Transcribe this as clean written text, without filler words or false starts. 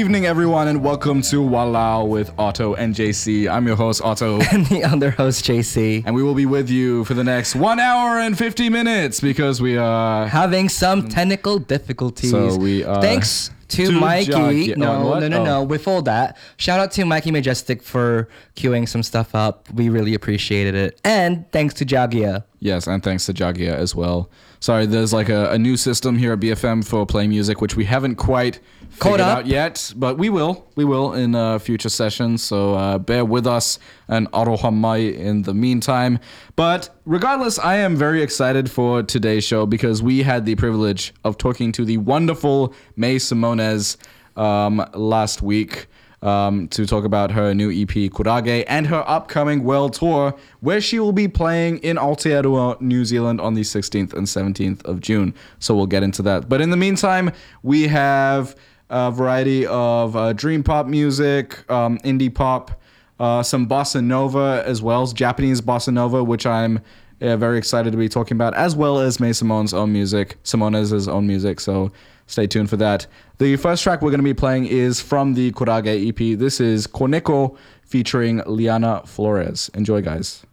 evening, everyone, and welcome to Walao with Otto and JC. I'm your host, Otto. And the other host, JC. And we will be with you for the next 1 hour and 50 minutes because we are having some technical difficulties. So we are... Thanks to Mikey. No. Oh. Before that, shout out to Mikey Majestic for queuing some stuff up. We really appreciated it. And thanks to Jagia. Yes, and thanks to Jagia as well. Sorry, there's like a new system here at BFM for playing music, which we haven't quite figured out yet, but we will in future sessions. So bear with us and arohamai in the meantime. But regardless, I am very excited for today's show because we had the privilege of talking to the wonderful May Simones last week. To talk about her new EP, Kurage, and her upcoming world tour, where she will be playing in Aotearoa, New Zealand on the 16th and 17th of June. So we'll get into that. But in the meantime, we have a variety of dream pop music, indie pop, some bossa nova as well, Japanese bossa nova, which I'm very excited to be talking about, as well as May Simone's own music, Simones' own music. So stay tuned for that. The first track we're going to be playing is from the Kurage EP. This is Koneko featuring Liana Flores. Enjoy, guys.